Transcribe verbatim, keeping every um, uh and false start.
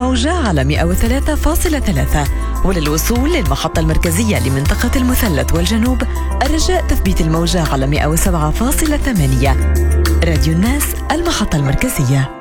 الموجة على مئة وثلاثة فاصلة ثلاثة. وللوصول للمحطة المركزية لمنطقة المثلث والجنوب الرجاء تثبيت الموجة على مئة وسبعة فاصلة ثمانية. راديو الناس، المحطة المركزية.